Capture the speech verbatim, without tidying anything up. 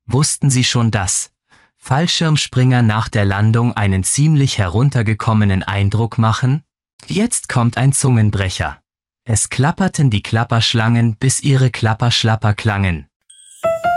Wussten Sie schon, dass Fallschirmspringer nach der Landung einen ziemlich heruntergekommenen Eindruck machen? Jetzt kommt ein Zungenbrecher. Es klapperten die Klapperschlangen, bis ihre Klapperschlapper klangen.